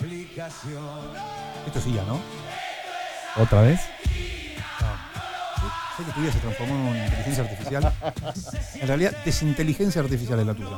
Esto sí ya, ¿no? ¿Otra vez? Sé que tu vida se transformó en inteligencia artificial. En realidad, desinteligencia artificial es la tuya.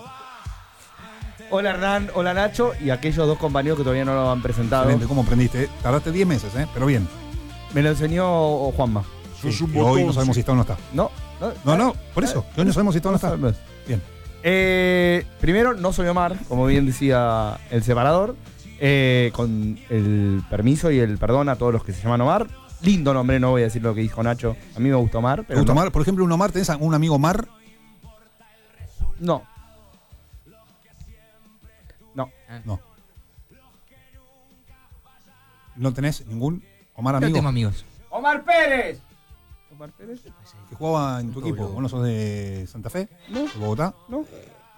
Hola Hernán, hola Nacho y aquellos dos compañeros que todavía no lo han presentado. Excelente, ¿cómo aprendiste? Tardaste 10 meses, pero bien. Me lo enseñó Juanma. Sí, y hoy no sabemos si está o no está. No, Por eso, que hoy no sabemos si está o no está. Bien. Primero, no soy Omar, como bien decía el separador. Con el permiso y el perdón a todos los que se llaman Omar. Lindo nombre, no voy a decir lo que dijo Nacho. A mí me gusta Omar. ¿Te gusta Omar? Por ejemplo, un Omar, ¿tenés un amigo Omar? No. ¿No tenés ningún Omar amigo? Yo tengo amigos. ¡Omar Pérez! ¿Omar Pérez? ¿Que jugaba en tu equipo? ¿Vos no sos de Santa Fe? No. ¿De Bogotá? No.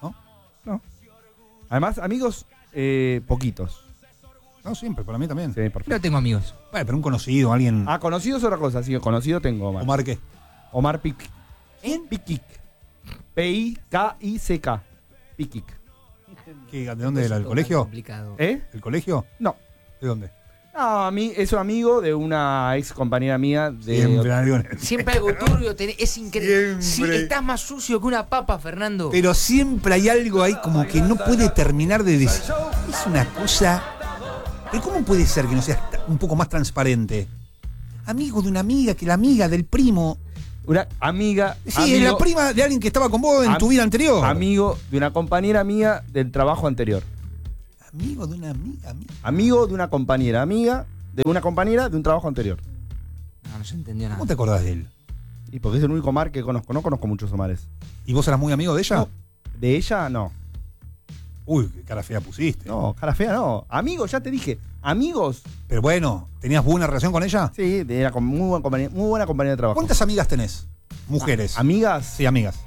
Además, amigos, poquitos. No, siempre, para mí también. Sí, perfecto. Yo tengo amigos. Bueno, pero un conocido, alguien... Conocido es otra cosa. Sí, conocido tengo Omar. ¿Omar qué? Omar Pikic. Pikic. P-I-K-I-C-K. Pikic. ¿De dónde era? ¿El colegio? Complicado. ¿El colegio? No. ¿De dónde? No, a mí es un amigo de una ex compañera mía. Siempre algo turbio, es increíble. Siempre. Sí, estás más sucio que una papa, Fernando. Pero siempre hay algo ahí como que no puede terminar de decir. Es una cosa... ¿Pero cómo puede ser que no sea un poco más transparente? Amigo de una amiga, que la amiga del primo... Una amiga. Sí, amigo, es la prima de alguien que estaba con vos en tu vida anterior. Amigo de una compañera mía del trabajo anterior. Amigo de una amiga. Amigo de una compañera amiga de una compañera de un trabajo anterior. No se entendió nada. ¿Cómo te acordás de él? Y porque es el único Omar que conozco. No conozco muchos Omares. ¿Y vos eras muy amigo de ella? No. ¿De ella? No. Uy, qué cara fea pusiste. No, cara fea no. Amigos, ya te dije. Amigos. Pero bueno, ¿tenías buena relación con ella? Sí, era muy buena compañía de trabajo. ¿Cuántas amigas tenés? Mujeres. ¿Amigas? Sí, amigas.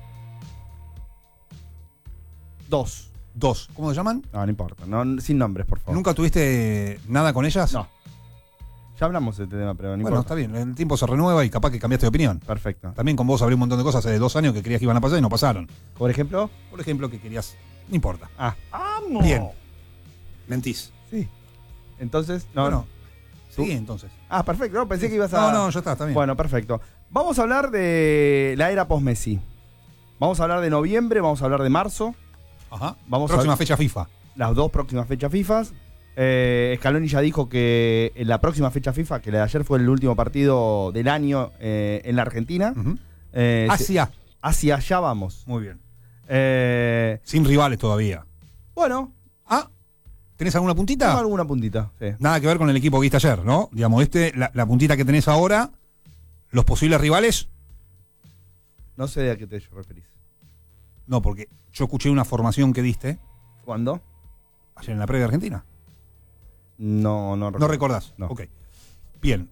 2. ¿Cómo se llaman? No importa. No, sin nombres, por favor. ¿Nunca tuviste nada con ellas? No. Ya hablamos de este tema, pero no bueno, importa. está bien. El tiempo se renueva y capaz que cambiaste de opinión. Perfecto. También con vos hablé un montón de cosas hace 2 años que creías que iban a pasar y no pasaron. ¿Por ejemplo? Por ejemplo, que querías... No importa. ¡Amo! Bien. Mentís. Sí. Entonces, no. Bueno, ¿Tú? sí, entonces. Perfecto. No, pensé que ibas a... No, ya está bien. Bueno, perfecto. Vamos a hablar de la era post-Messi. Vamos a hablar de noviembre, vamos a hablar de marzo. Ajá. Próxima fecha FIFA. Las 2 próximas fechas FIFA. Scaloni ya dijo que en la próxima fecha FIFA, que la de ayer fue el último partido del año en la Argentina. Uh-huh. Hacia allá vamos. Muy bien. Sin rivales todavía. Bueno. ¿Tenés alguna puntita? Tengo alguna puntita, sí. Nada que ver con el equipo que viste ayer, ¿no? Digamos, la puntita que tenés ahora, los posibles rivales. No sé a qué te referís. No, porque yo escuché una formación que diste. ¿Cuándo? Ayer en la previa argentina. No recuerdo. ¿No recordás? No. Ok. Bien.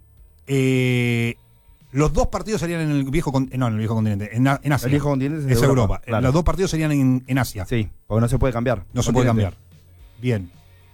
Los 2 partidos serían en el viejo continente, en Asia. El viejo continente es Europa. Claro. Los 2 partidos serían en Asia. Sí, porque no se puede cambiar. No se puede cambiar. Bien.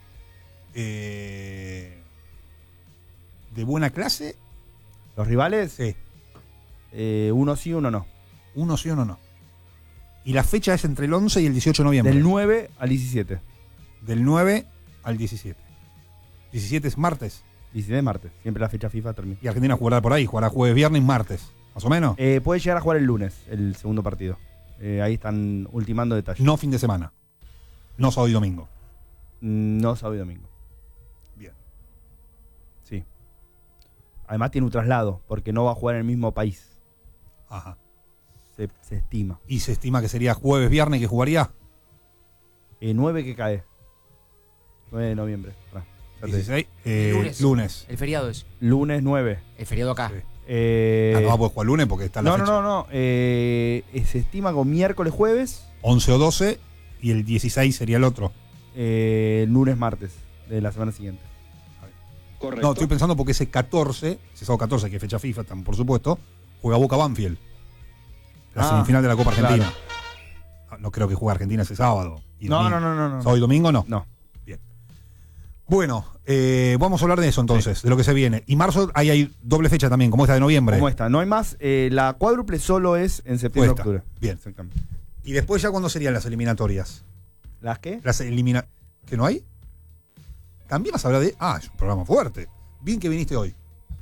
¿De buena clase? ¿Los rivales? Sí. Uno sí, uno no. Uno sí, uno no. Y la fecha es entre el 11 y el 18 de noviembre. Del 9 al 17. Del 9 al 17. 17 es martes. 17 es martes. Siempre la fecha FIFA termina. Y Argentina jugará por ahí. Jugará jueves, viernes, martes. ¿Más o menos? Puede llegar a jugar el lunes, el segundo partido. Ahí están ultimando detalles. No fin de semana. No sábado y domingo. No sábado y domingo. Bien. Sí. Además tiene un traslado, porque no va a jugar en el mismo país. Ajá. Se estima. ¿Y se estima que sería jueves, viernes que jugaría? 9 que cae. 9 de noviembre. 16. Lunes. El feriado es. Lunes 9. El feriado acá. Sí. No va a poder jugar lunes porque está la fecha. No. Se estima con miércoles, jueves. 11 o 12 y el 16 sería el otro. Lunes, martes de la semana siguiente. Correcto. No, estoy pensando porque ese 14, ese sábado 14, que es fecha FIFA, por supuesto, juega Boca Banfield. La semifinal de la Copa Argentina. Claro. No creo que juegue Argentina ese sábado. No. ¿Sábado y domingo no? No. Bien. Bueno, vamos a hablar de eso entonces, de lo que se viene. Y marzo hay doble fecha también, como esta de noviembre. Como esta, no hay más. La cuádruple solo es en septiembre, octubre. Bien. Exactamente. ¿Y después ya cuándo serían las eliminatorias? ¿Las qué? ¿Que no hay? También vas a hablar de... es un programa fuerte. Bien que viniste hoy.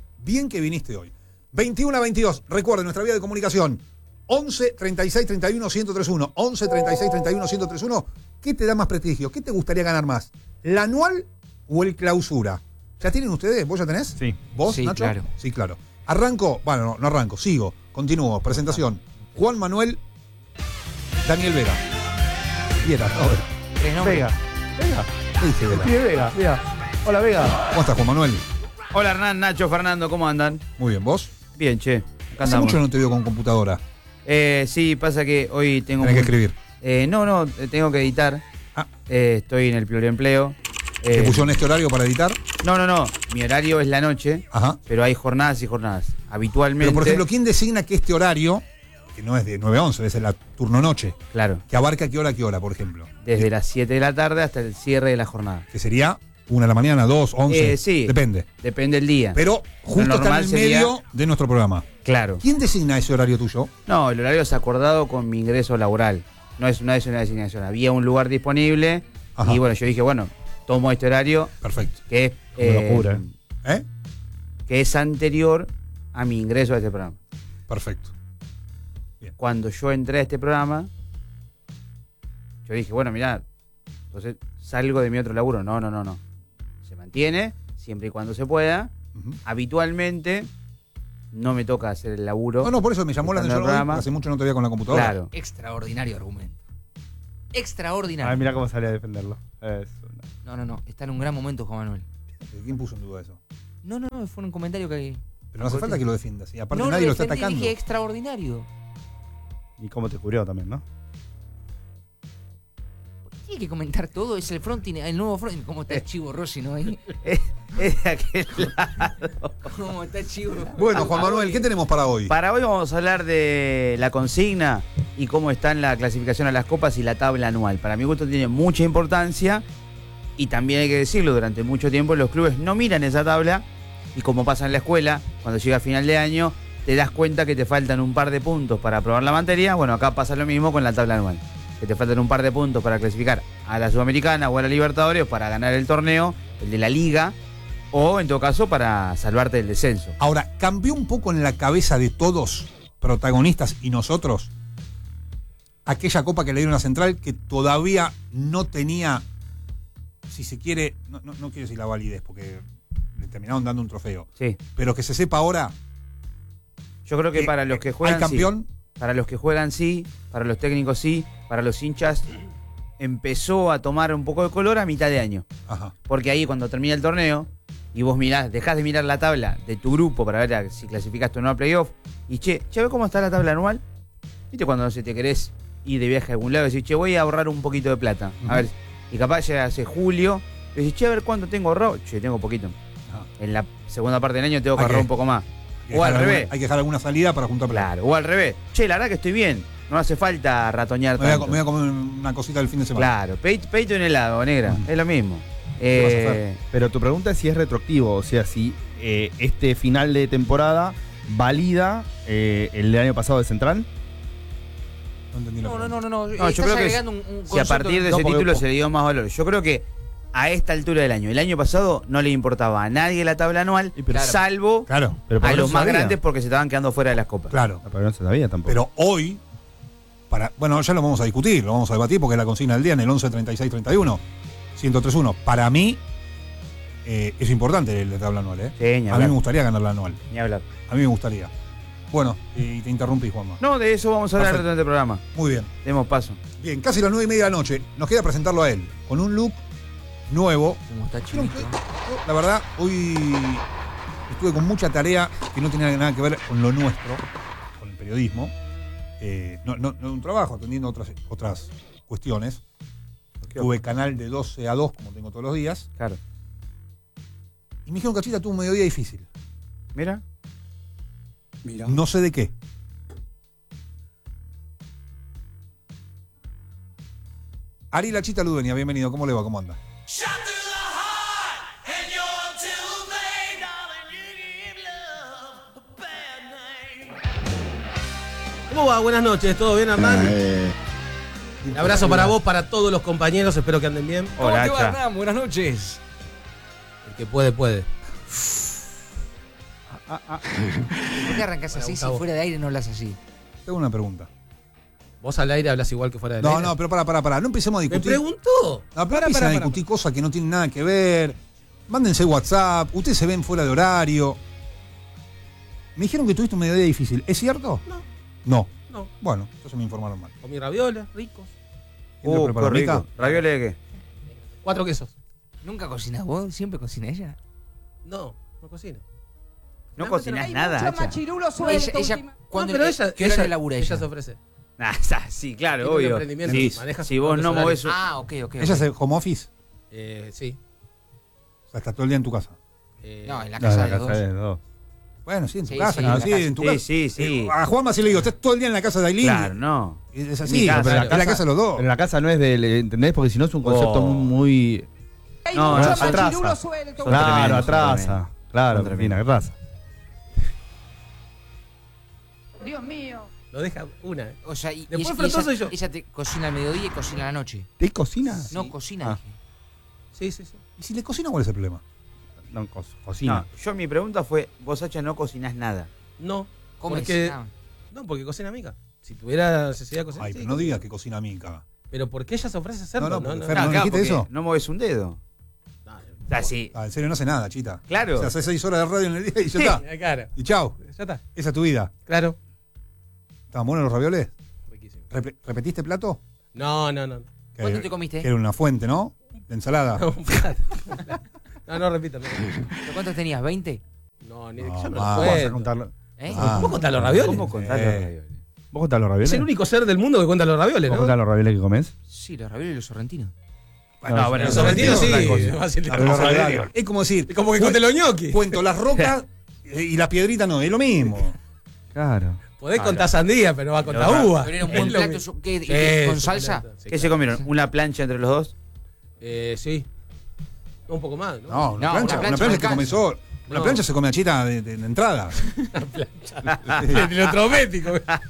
21 a 22. Recuerden, nuestra vía de comunicación. 11 36 31 1031. 11 36 31 1031. ¿Qué te da más prestigio? ¿Qué te gustaría ganar más? ¿La anual o el clausura? ¿Ya tienen ustedes? ¿Vos ya tenés? Sí. ¿Vos, Sí, Nacho? claro. Sí, claro. Arranco. Bueno, no arranco. Sigo. Continúo. Presentación. Juan Manuel Daniel Vega. Viera, a ver. 3 nombres. Vega. Vega. ¿Qué dice Vega? Pide Vega. Vega. Hola, Vega. ¿Cómo estás, Juan Manuel? Hola Hernán, Nacho, Fernando, ¿cómo andan? Muy bien, ¿vos? Bien, che. Acá Hace andamos. mucho no te veo con computadora. Sí, pasa que hoy tengo... Tenés que escribir. No, tengo que editar. Ah. Estoy en el pluriempleo. ¿Te pusieron este horario para editar? No. Mi horario es la noche, Ajá. pero hay jornadas y jornadas. Habitualmente... Pero, por ejemplo, ¿quién designa que este horario, que no es de 9 a 11, debe ser la turno noche, Claro, que abarca qué hora, por ejemplo? desde las 7 de la tarde hasta el cierre de la jornada. Que sería 1 de la mañana, 2, 11. Sí. Depende. Depende del día. Pero justo está en normal el sería- medio de nuestro programa. Claro. ¿Quién designa ese horario tuyo? No, el horario es acordado con mi ingreso laboral. No es una designación. Había un lugar disponible. Ajá. Y bueno, yo dije, bueno, tomo este horario Perfecto. que es... Una locura. ¿Eh? que es anterior a mi ingreso a este programa. Perfecto. Cuando yo entré a este programa, yo dije, bueno, mirá, entonces salgo de mi otro laburo. No. Se mantiene, siempre y cuando se pueda. Ujú. Habitualmente no me toca hacer el laburo. No, por eso me llamó la Estando en atención el hoy, programa. porque hace mucho no te veía con la computadora. Claro. Extraordinario argumento. Extraordinario. Ay, mira cómo sale a defenderlo. Es una- No. Está en un gran momento, Juan Manuel. ¿Quién puso en duda eso? No. Fue un comentario que... Pero no hace falta que lo defiendas. Y aparte No nadie lo está defendí, atacando. dije extraordinario. Y cómo te cubrió también, ¿no? Tiene que comentar todo. Es el nuevo fronting. ¿Cómo está el Chivo Rossi, no? Ahí. Es de aquel lado. ¿Cómo está el Chivo? Bueno, Juan Manuel, ¿qué tenemos para hoy? Para hoy vamos a hablar de la consigna y cómo está en la clasificación a las copas y la tabla anual. Para mi gusto tiene mucha importancia y también hay que decirlo, durante mucho tiempo los clubes no miran esa tabla y como pasa en la escuela, cuando llega final de año te das cuenta que te faltan un par de puntos para aprobar la materia. Bueno, acá pasa lo mismo con la tabla anual, que te faltan un par de puntos para clasificar a la Sudamericana o a la Libertadores o para ganar el torneo, el de la Liga, o en todo caso para salvarte del descenso. Ahora, ¿cambió un poco en la cabeza de todos, protagonistas y nosotros, aquella copa que le dieron a Central que todavía no tenía, si se quiere, no quiero decir la validez, porque le terminaron dando un trofeo, Sí, pero que se sepa ahora yo creo que para los que juegan hay campeón? sí. Para los que juegan sí, para los técnicos sí, para los hinchas empezó a tomar un poco de color a mitad de año. Ajá. Porque ahí cuando termina el torneo y vos mirás, dejás de mirar la tabla de tu grupo para ver si clasificaste o no a playoff y che, ¿ves cómo está la tabla anual? ¿Viste cuando no sé, te querés ir de viaje a algún lado y decís, che, voy a ahorrar un poquito de plata? A ver, y capaz ya hace julio, y decís, che, a ver cuánto tengo ahorrado. Che, tengo poquito. Ajá. En la segunda parte del año tengo que Hay ahorrar que- un poco más. Hay que O al dejar revés. hay que dejar alguna salida para juntar plata. Claro, o al revés. Che, la verdad que estoy bien. No hace falta ratoñar Me voy, a, tanto. me voy a comer una cosita del fin de semana. Claro, peito en helado, negra. Ujú. Es lo mismo. ¿Qué vas a hacer? Pero tu pregunta es si es retroactivo, o sea, si este final de temporada valida el del año pasado de Central. No entendí la pregunta. No. No, yo Estás creo que agregando un si a concepto partir de No, ese porque- título se le dio más valor. Yo creo que a esta altura del año, el año pasado no le importaba a nadie la tabla anual, Y pero- salvo Claro, Pero a porque no los se más sabía. grandes porque se estaban quedando fuera de las copas. claro. No, pero no se sabía tampoco. Pero hoy, bueno, ya lo vamos a discutir, lo vamos a debatir porque es la consigna del día en el 11 36 31 1031. Para mí es importante el de tabla anual, ¿eh? Sí, ni A mí hablar. me gustaría ganar la anual. Ni hablar. A mí me gustaría. Bueno, y te interrumpí, Juanma. No, de eso vamos a hablar Perfecto. durante el programa. Muy bien. Demos paso. Bien, casi las 9:30 de la noche. Nos queda presentarlo a él con un look nuevo. Como está Yo, chivito. la verdad, hoy estuve con mucha tarea que no tenía nada que ver con lo nuestro, con el periodismo. No un trabajo, atendiendo otras cuestiones. Tuve canal de 12 a 2, como tengo todos los días. Claro. Y me dijeron, Cachita, tuvo un mediodía difícil. Mira. No sé de qué. Ari Lachita Ludenia, bienvenido. ¿Cómo le va? ¿Cómo anda? ¿Cómo va? Buenas noches, ¿todo bien, Hernán? Un abrazo para vos, para todos los compañeros, espero que anden bien. ¿Cómo Hola, te va, Cha. Hernán? Buenas noches. El que puede, puede. ¿Por qué arrancás así si fuera de aire no hablas así? Tengo una pregunta. Vos al aire hablas igual que fuera del No, aire. no, pero para. No empecemos a Me discutir. preguntó. No, pero empiecen a discutir cosas que no tienen nada que ver. Mándense WhatsApp. Ustedes se ven fuera de horario. Me dijeron que tuviste un mediodía difícil. ¿Es cierto? No. No. Bueno, entonces me informaron mal. Comí ravioles ricos. ¿Quién te preparó, qué rico. Mica? ¿Ravioles de qué? 4 quesos. ¿Nunca cocinas vos? ¿Siempre cocina ella? No cocino. ¿No cocinás nada, Mucho Hacha? machirulo suelto. Ella ¿cuándo No, pero ella, ¿qué hora labura ella ella? se ofrece. Ah, sí, claro, Tiene un obvio. emprendimiento, Sí, maneja si sus vos propios no horarios. movés... Ah, ok. ¿Ella hace home office? Sí. O sea, está todo el día en tu casa. No, en la No, casa la de los casa dos. de los dos. Bueno, sí, en tu Sí, casa. sí, claro, en la sí, casa. en tu Sí, casa. sí. A Juanma sí le digo, estás todo el día en la casa de Aileen. Claro, no. Es En así, mi casa, pero claro. en la casa de los dos. Pero en la casa no es de, ¿entendés? Porque si no es un concepto Oh. muy... Hay No, mucho atrasa. machirulo suelto. Son Claro, tremendos, atrasa. Claro, Son tremendos. Cristina, atrasa. Dios mío. Lo deja una. O sea, y Después ella, frotó soy yo. ella te cocina al mediodía y cocina a la noche. ¿Te cocina? No, cocina. Ah. dije. Sí. ¿Y si le cocina, cuál es el problema? No, cocina. No, yo mi pregunta fue, vos, Hacha, no cocinás nada. No. ¿Cómo Porque, es? Ah. no, porque cocina Mica. Si tuviera necesidad de cocinar. Ay, sí, pero no digas que cocina Mica. Pero ¿por qué ella se ofrece a hacerlo? No, porque Fer, Ah, ¿no claro, dijiste porque eso? no moves un dedo. No, O sea, sí. Ah, en serio, no hace nada, chita. Claro. O sea, hace 6 horas de radio en el día y ya está. Claro. Y chao. Ya está. Esa es tu vida. Claro. ¿Estaban buenos los ravioles? Riquísimo. ¿Repetiste plato? No. Que- ¿Cuánto te comiste? Que era una fuente, ¿no? De ensalada. No, repito. ¿Pero ¿Cuántos tenías? ¿20? No, ni No, yo no más. lo ¿Vos vas a cuento. contarlo? ¿Eh? Ah. ¿Cómo contar los ravioles? ¿Cómo contar los ravioles? ¿Vos contás los Es ravioles? el único ser del mundo que cuenta los ravioles, ¿Vos ¿no? contás los ravioles que comés? Sí, los ravioles y los sorrentinos. No, bueno, Los sorrentinos sí. otra cosa. es fácil de Pero los contar. ravioles. Es como decir, Como que conté los ñoquis. cuento las rocas y la piedrita no, es lo mismo. Claro. Podés contar sandía, pero no va a contar Pero uva. Pero era un Es buen lo plato mismo. ¿qué, con Sí, salsa. plato, sí, ¿Qué se claro. comieron? ¿Una plancha entre los dos? Sí. No, un poco más, ¿no? No, una No, plancha, una una plancha plancha no que come alcanza. solo. Una No. plancha se come a chita de entrada. Electrométrico.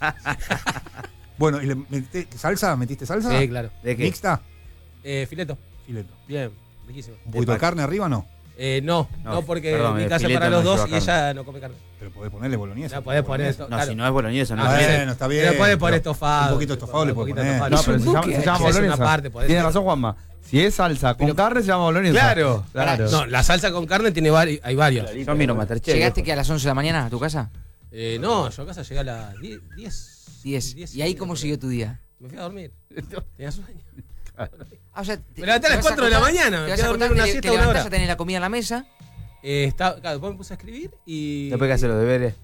Bueno, ¿y salsa? ¿Metiste salsa? Sí, claro. ¿De qué? ¿Mixta? Fileto. Fileto. Bien, riquísimo. ¿Un poquito de carne arriba o no? No, No, porque perdón, mi el casa es fileto para no los dos lleva y carne. ella no come carne. Pero podés ponerle boloñesa. No, podés poner esto. No, claro. si no es boloñesa, no Ah, es. Bueno, está bien. Pero podés poner pero estofado. Un poquito de estofado le Un podés poquito de poner. estofado. No, pero un se llama, buque. se llama Si es una boloñesa. parte, podés Tiene decir. razón, Juanma. Si es salsa con carne, se llama boloñesa. Claro. Claro. No, la salsa con carne tiene hay varios. Yo miro Masterchef. ¿Llegaste que a las 11 de la mañana a tu casa? No, yo a casa llegué a las 10. 10. ¿Y ahí cómo siguió tu día? Me fui a dormir. Tenía sueño. Ah, o sea, Me levanté a las 4 de la mañana, me Te vas fui a a dormir acostar, una te siesta de una levantás, hora. ya tenés la comida en la mesa. Claro, después me puse a escribir y. Después que hacer los deberes.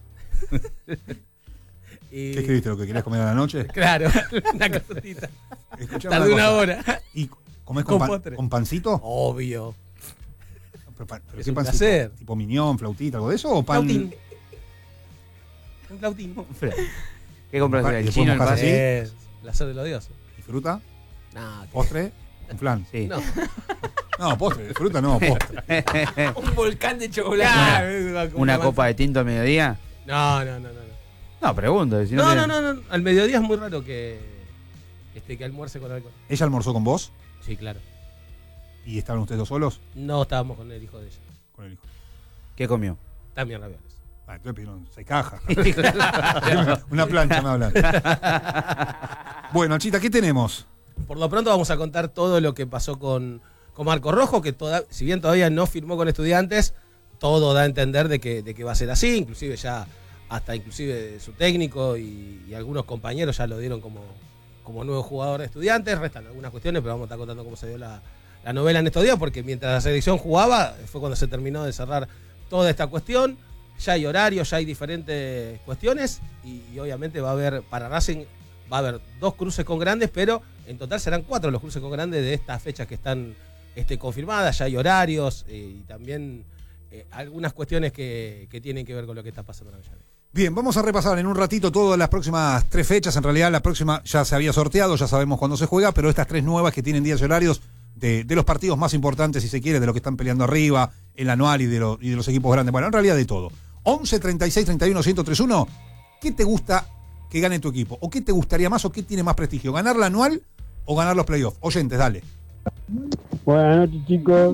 y- ¿Qué escribiste? ¿Lo que querías comer a la noche? Claro, una cosita. Escuchame Tardé una cosa. hora. ¿Y comés Con con postre. con pancito? Obvio. Pero Es ¿qué un pancito? placer. ¿Tipo miñón, flautita, algo de eso? ¿O pan? Flautín. Un flautín. ¿Qué compras? ¿Y ¿El le chino, el podemos pan? hacer así? Es placer de los dioses. ¿Y fruta? No, ¿Postre? ¿Un flan? Sí. no. No, postre. Fruta no, postre. Un volcán de chocolate. Claro, ¿Una copa de tinto al mediodía? No. No, pregunto. Si No, tiene- no. Al mediodía es muy raro que almuerce con alcohol. ¿Ella almorzó con vos? Sí, claro. ¿Y estaban ustedes dos solos? No estábamos con el hijo de ella. Con el hijo. ¿Qué comió? También ravioles. Ah, entonces pidieron 6 cajas. Una plancha me hablan. Bueno, Chita, ¿qué tenemos? Por lo pronto vamos a contar todo lo que pasó con Marco Rojo, que si bien todavía no firmó con Estudiantes, todo da a entender de que va a ser así, inclusive ya hasta inclusive su técnico y algunos compañeros ya lo dieron como nuevo jugador de Estudiantes. Restan algunas cuestiones, pero vamos a estar contando cómo se dio la novela en estos días, porque mientras la selección jugaba fue cuando se terminó de cerrar toda esta cuestión. Ya hay horarios, ya hay diferentes cuestiones y obviamente va a haber para Racing va a haber 2 cruces con Grandes, pero en total serán 4 los cruces con Grandes de estas fechas que están confirmadas. Ya hay horarios y también algunas cuestiones que tienen que ver con lo que está pasando en Avellaneda. Bien, vamos a repasar en un ratito todas las próximas 3 fechas. En realidad la próxima ya se había sorteado, ya sabemos cuándo se juega, pero estas 3 nuevas que tienen días y horarios de los partidos más importantes, si se quiere, de los que están peleando arriba, el anual y de los equipos grandes. Bueno, en realidad de todo. 11 36 31 1031. ¿Qué te gusta que gane tu equipo? ¿O qué te gustaría más o qué tiene más prestigio? ¿Ganar la anual o ganar los playoffs? Oyentes, dale. Buenas noches, chicos.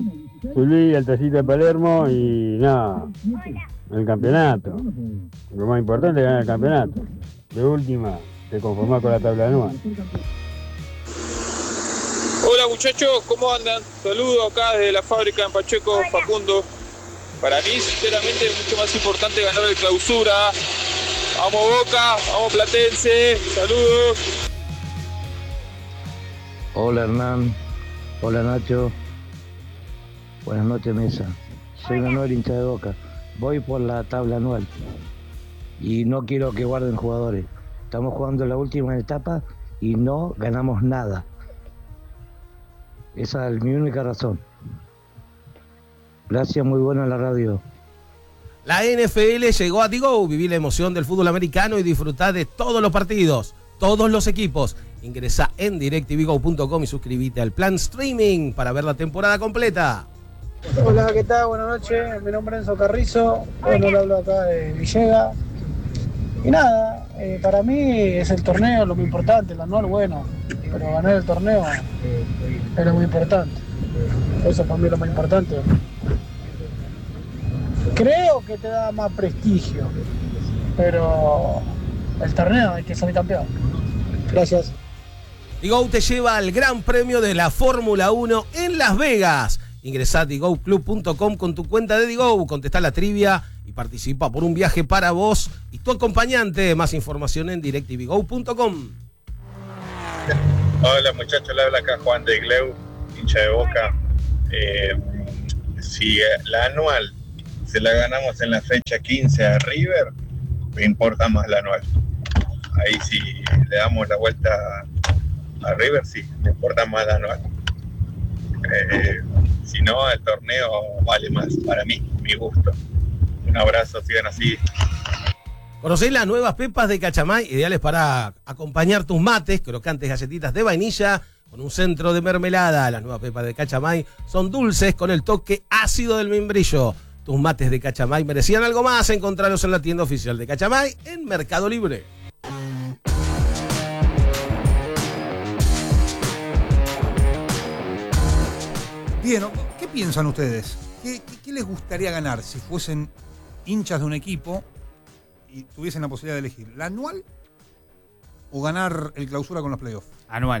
Zulí, el tacito de Palermo y nada, el campeonato. Lo más importante es ganar el campeonato. De última, te conformás con la tabla anual. Hola muchachos, ¿cómo andan? Saludos acá desde la fábrica en Pacheco, Facundo. Para mí, sinceramente, es mucho más importante ganar el clausura. Vamos Boca, vamos Platense, saludos. Hola Hernán, hola Nacho, buenas noches Mesa. Soy Manuel, hincha de Boca. Voy por la tabla anual y no quiero que guarden jugadores. Estamos jugando la última etapa y no ganamos nada. Esa es mi única razón. Gracias, muy buena la radio. La NFL llegó a Digo, viví la emoción del fútbol americano y disfrutá de todos los partidos, todos los equipos. Ingresá en directvgo.com y suscríbete al plan streaming para ver la temporada completa. Hola, ¿qué tal? Buenas noches, mi nombre es Enzo Carrizo, bueno, le hablo acá de Villegas. Y nada, para mí es el torneo lo muy importante, el anual bueno, pero ganar el torneo es lo muy importante. Eso para mí es lo más importante. Creo que te da más prestigio, pero el torneo hay que salir campeón. Gracias. Digo te lleva al Gran Premio de la Fórmula 1 en Las Vegas. Ingresá a digoclub.com con tu cuenta de Digo, contestá la trivia y participa por un viaje para vos y tu acompañante. Más información en directvgo.com. Hola muchachos, le habla acá Juan de Gleu, hincha de Boca. Si la anual se la ganamos en la fecha 15 a River, me importa más la anual. Ahí si le damos la vuelta a River, sí, me importa más la anual. Si no, el torneo vale más para mí, mi gusto. Un abrazo, sigan así. Conocés las nuevas pepas de Cachamay, ideales para acompañar tus mates, crocantes galletitas de vainilla con un centro de mermelada. Las nuevas pepas de Cachamay son dulces con el toque ácido del membrillo. Tus mates de Cachamay merecían algo más. Encontralos en la tienda oficial de Cachamay en Mercado Libre. Bien, ¿qué piensan ustedes? ¿Qué les gustaría ganar si fuesen hinchas de un equipo y tuviesen la posibilidad de elegir? ¿La anual o ganar el clausura con los playoffs? Anual.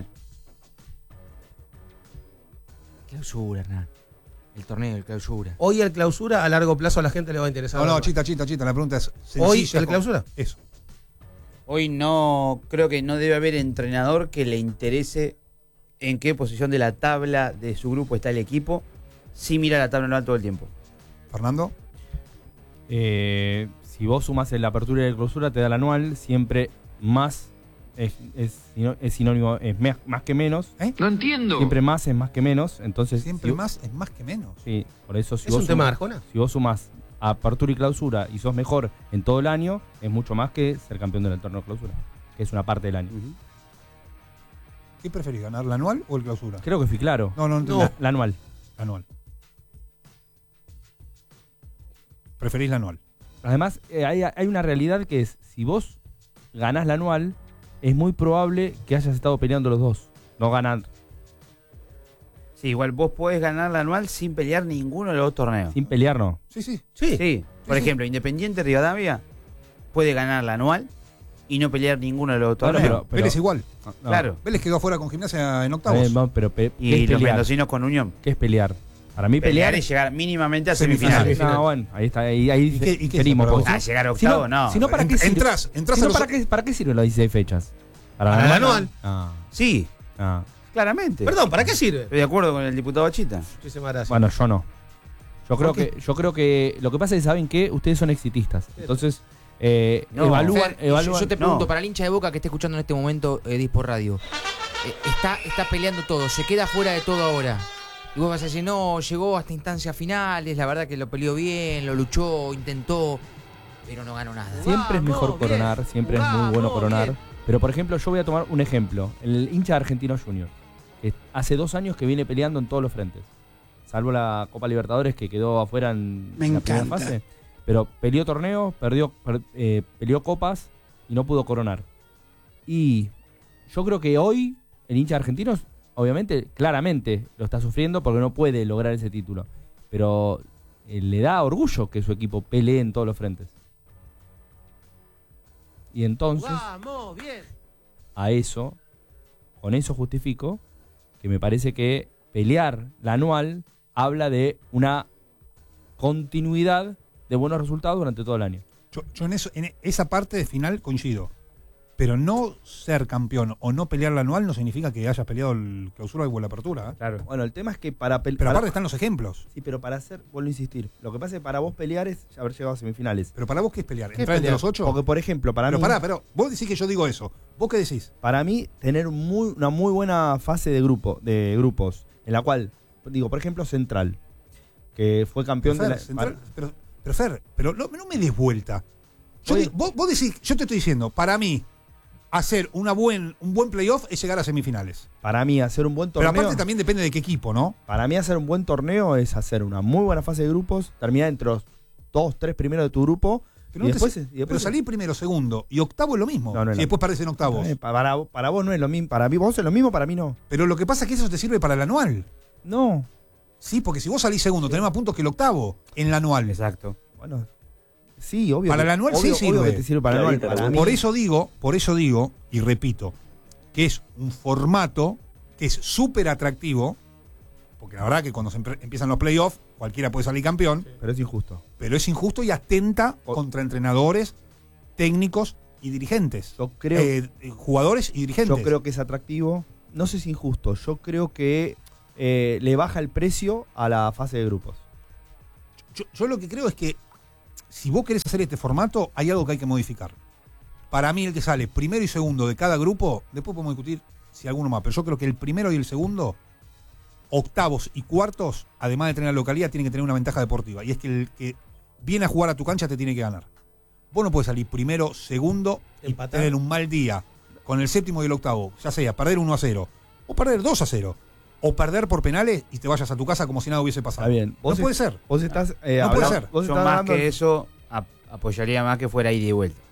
Clausura, Hernán. El torneo, el clausura. Hoy el clausura a largo plazo a la gente le va a interesar. No, chita. La pregunta es sencilla. ¿Hoy el clausura? Eso. Hoy no, creo que no debe haber entrenador que le interese en qué posición de la tabla de su grupo está el equipo, si mira la tabla anual todo el tiempo. ¿Fernando? Si vos sumás en la apertura y la clausura, te da el anual, siempre más es sinónimo, es más que menos. No entiendo. Siempre más es más que menos, entonces... Siempre más es más que menos. Sí, por eso si ¿Es vos un tema de Arjona? Si vos sumás apertura y clausura y sos mejor en todo el año, es mucho más que ser campeón del torneo de clausura, que es una parte del año. ¿Qué preferís, ganar la anual o el clausura? Creo que fui claro. No. La anual. Anual. Preferís la anual. Además, hay una realidad que es, si vos ganás la anual, es muy probable que hayas estado peleando los dos. No ganar. Sí, igual vos podés ganar la anual sin pelear ninguno de los dos torneos. Sin pelear, no. Sí. Por ejemplo, Independiente Rivadavia puede ganar la anual y no pelear ninguno de los dos torneos. Pero Vélez igual. No. Claro. Vélez quedó afuera con Gimnasia en octavos. No, pero Y los mendocinos con Unión. ¿Qué es pelear? Para mí Pelear pelear es llegar mínimamente a Semifinales. semifinales. No, bueno, ahí está, ahí ¿Y qué diferimos. es eso para porque vos? Llegar a octavo, no. Si no, ¿para qué sirve? Entrás Si a no, los... ¿para qué sirven las 16 fechas? Para la anual. Ah, Sí, ah. claramente. Perdón, ¿para qué sirve? Estoy de acuerdo con el diputado Bachita. Muchísimas gracias. Bueno, yo no. Yo ¿Por creo que lo que pasa es que saben que ustedes son exitistas. Entonces, No, evalúan. Fer, yo te pregunto, no. para el hincha de Boca que esté escuchando en este momento Dispo Radio, está peleando todo, se queda fuera de todo ahora. Y vos vas a decir, no, llegó hasta instancias finales, la verdad que lo peleó bien, lo luchó, intentó, pero no ganó nada. Siempre es mejor coronar, siempre es muy bueno coronar. Pero, por ejemplo, yo voy a tomar un ejemplo. El hincha de Argentinos Juniors, que hace 2 años que viene peleando en todos los frentes. Salvo la Copa Libertadores, que quedó afuera en la primera fase. Pero peleó torneos, peleó copas y no pudo coronar. Y yo creo que hoy el hincha de Argentinos, obviamente, claramente lo está sufriendo porque no puede lograr ese título. pero le da orgullo que su equipo pelee en todos los frentes. Y entonces, con eso justifico que me parece que pelear la anual habla de una continuidad de buenos resultados durante todo el año. Yo en esa parte de final coincido. Pero no ser campeón o no pelear la anual no significa que hayas peleado el clausura o la apertura. Claro. Bueno, el tema es que Pero aparte están los ejemplos. Sí, pero para hacer, vuelvo a insistir, lo que pasa es que para vos pelear es haber llegado a semifinales. Pero para vos, ¿qué es pelear? ¿Qué ¿Entrar es entre pelear? los 8? Porque, por ejemplo, para mí... Pero vos decís que yo digo eso. ¿Vos qué decís? Para mí, tener una muy buena fase de grupos, en la cual, digo, por ejemplo, Central, que fue campeón Fer, de la... Central, pero Fer, no me des vuelta. Vos decís, yo te estoy diciendo, para mí, hacer un buen playoff es llegar a semifinales. Para mí, hacer un buen torneo... Pero aparte también depende de qué equipo, ¿no? Para mí, hacer un buen torneo es hacer una muy buena fase de grupos, terminar entre los 2, 3 primeros de tu grupo. Pero salir primero, segundo y octavo es lo mismo. No, y después perdés en octavos. Para vos no es lo mismo. Para mí, vos es lo mismo, para mí no. Pero lo que pasa es que eso te sirve para el anual. No. Sí, porque si vos salís segundo, tenés más puntos que el octavo en la anual. Exacto. Bueno, sí, obvio. Para el anual sí sirve. Obvio que te sirve para el anual. Para mí. Por eso digo, y repito, que es un formato que es súper atractivo, porque la verdad que cuando empiezan los playoffs, cualquiera puede salir campeón. Sí, pero es injusto. Pero es injusto y atenta contra entrenadores, técnicos y dirigentes. Yo creo, jugadores y dirigentes. Yo creo que es atractivo. No sé si injusto. Yo creo que le baja el precio a la fase de grupos. Yo lo que creo es que si vos querés hacer este formato, hay algo que hay que modificar. Para mí, el que sale primero y segundo de cada grupo, después podemos discutir si alguno más, pero yo creo que el primero y el segundo, octavos y cuartos, además de tener la localidad, tienen que tener una ventaja deportiva. Y es que el que viene a jugar a tu cancha te tiene que ganar. Vos no podés salir primero, segundo, Empatar. y tener un mal día con el séptimo y el octavo, ya sea perder 1-0, o perder 2-0, o perder por penales y te vayas a tu casa como si nada hubiese pasado. Está bien. No puede ser. Vos estás No puede ser. Vos Yo estás más dando- que eso apoyaría más que fuera ida y vuelta.